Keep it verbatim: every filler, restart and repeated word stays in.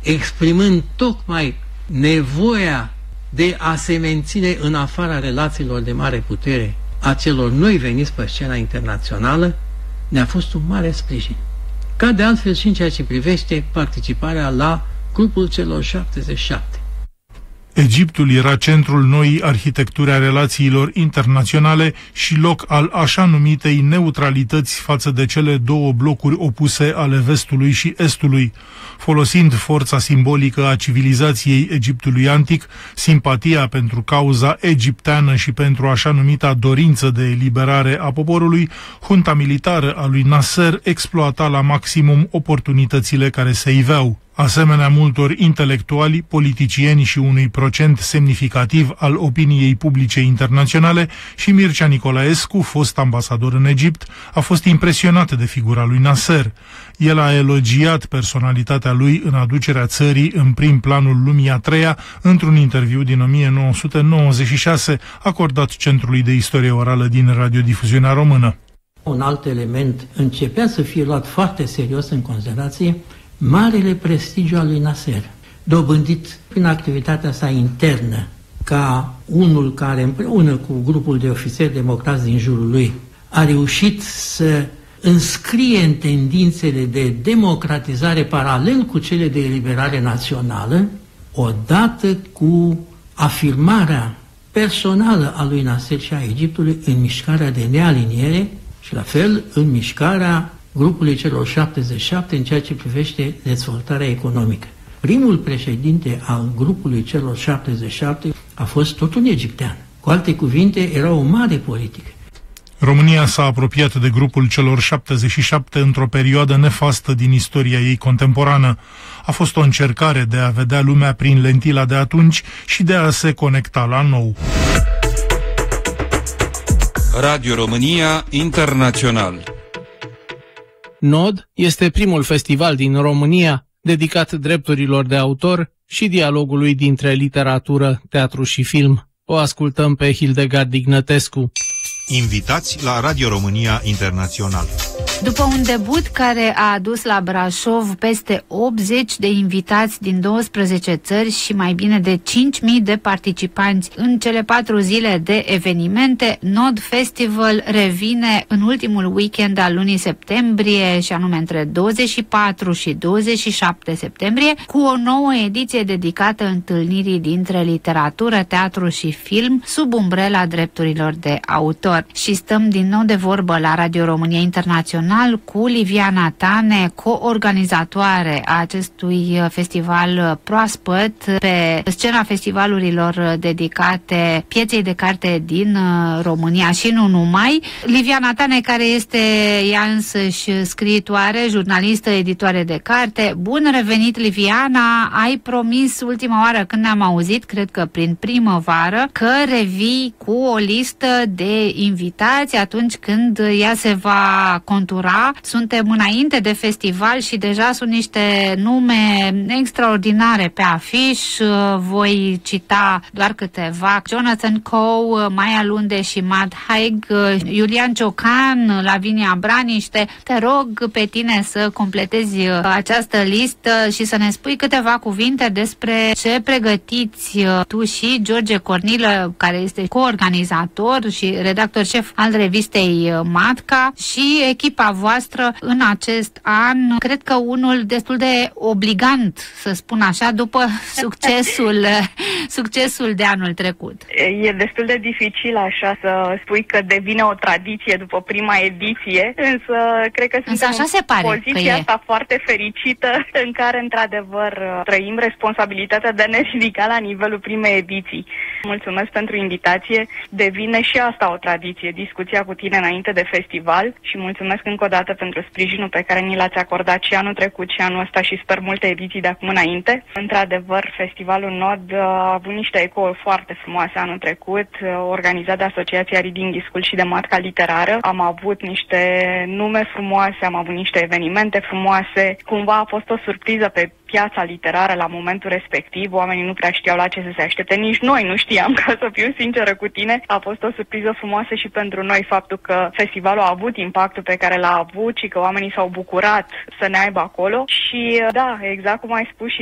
exprimând tocmai nevoia de a se menține în afara relațiilor de mare putere a celor noi veniți pe scena internațională, ne-a fost un mare sprijin. Ca de altfel și în ceea ce privește participarea la grupul celor șaptezeci și șapte. Egiptul era centrul noii arhitecturi a relațiilor internaționale și loc al așa numitei neutralități față de cele două blocuri opuse ale vestului și estului. Folosind forța simbolică a civilizației Egiptului antic, simpatia pentru cauza egipteană și pentru așa numita dorință de eliberare a poporului, junta militară a lui Nasser exploata la maximum oportunitățile care se iveau. Asemenea multor intelectuali, politicieni și unui procent semnificativ al opiniei publice internaționale, și Mircea Nicolaescu, fost ambasador în Egipt, a fost impresionat de figura lui Nasser. El a elogiat personalitatea lui în aducerea țării în prim planul lumii a treia într-un interviu din o mie nouă sute nouăzeci și șase acordat Centrului de Istorie Orală din Radiodifuziunea Română. Un alt element începea să fie luat foarte serios în considerație, marele prestigiu al lui Nasser, dobândit prin activitatea sa internă, ca unul care împreună cu grupul de ofițeri democrați din jurul lui a reușit să înscrie în tendințele de democratizare paralel cu cele de eliberare națională, odată cu afirmarea personală a lui Nasser și a Egiptului în mișcarea de nealiniere și la fel în mișcarea grupului celor șaptezeci și șapte în ceea ce privește dezvoltarea economică. Primul președinte al grupului celor șaptezeci și șapte a fost tot un egiptean. Cu alte cuvinte, era o mare politică. România s-a apropiat de grupul celor șaptezeci și șapte într-o perioadă nefastă din istoria ei contemporană. A fost o încercare de a vedea lumea prin lentila de atunci și de a se conecta la nou. Radio România Internațional. Nod este primul festival din România dedicat drepturilor de autor și dialogului dintre literatură, teatru și film. O ascultăm pe Hildegard Ignătescu. Invitați la Radio România Internațional. După un debut care a adus la Brașov peste optzeci de invitați din douăsprezece țări și mai bine de cinci mii de participanți în cele patru zile de evenimente, Nod Festival revine în ultimul weekend al lunii septembrie, și anume între douăzeci și patru și douăzeci și șapte septembrie, cu o nouă ediție dedicată întâlnirii dintre literatură, teatru și film sub umbrela drepturilor de autor. Și stăm din nou de vorbă la Radio România Internațional cu Liviana Tane, co-organizatoare a acestui festival proaspăt pe scena festivalurilor dedicate pieței de carte din România și nu numai. Liviana Tane, care este ea însăși scriitoare, jurnalistă, editoare de carte. Bun revenit, Liviana! Ai promis ultima oară când ne-am auzit, cred că prin primăvară, că revii cu o listă de invitați atunci când ea se va contura. Suntem înainte de festival și deja sunt niște nume extraordinare pe afiș. Voi cita doar câteva: Jonathan Coe, Maia Lunde și Matt Haig, Iulian Ciocan, Lavinia Braniște. Te rog pe tine să completezi această listă și să ne spui câteva cuvinte despre ce pregătiți tu și George Cornilă, care este coorganizator și redactor șef al revistei Matca, și echipa voastră în acest an, cred că unul destul de obligant, să spun așa, după succesul succesul de anul trecut. E destul de dificil așa să spui că devine o tradiție după prima ediție, însă cred că însă suntem așa se pare în poziția asta foarte fericită în care într-adevăr trăim responsabilitatea de a ne ridica la nivelul primei ediții. Mulțumesc pentru invitație. Devine și asta o tradiție, discuția cu tine înainte de festival, și mulțumesc încă o dată pentru sprijinul pe care ni l-ați acordat și anul trecut și anul ăsta și sper multe ediții de acum înainte. Într-adevăr, festivalul Nod a avut niște ecouri foarte frumoase anul trecut, organizat de Asociația Reading School și de Matca Literară. Am avut niște nume frumoase, am avut niște evenimente frumoase. Cumva a fost o surpriză pe piața literară la momentul respectiv. Oamenii nu prea știau la ce să se aștepte, nici noi nu știam, ca să fiu sinceră cu tine. A fost o surpriză frumoasă și pentru noi faptul că festivalul a avut impactul pe care l-a avut și că oamenii s-au bucurat să ne aibă acolo. Și da, exact cum ai spus și